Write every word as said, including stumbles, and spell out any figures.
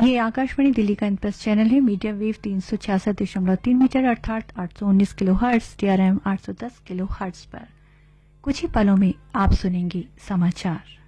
ये आकाशवाणी दिल्ली का impulse channel है। मीडियम वेव तीन सौ छियासठ दशमलव तीन मीटर अर्थात आठ सौ उन्नीस किलो हर्ट्ज, टीआरएम आठ सौ दस किलो हर्ट्ज पर। कुछ ही पलों में आप सुनेंगे समाचार।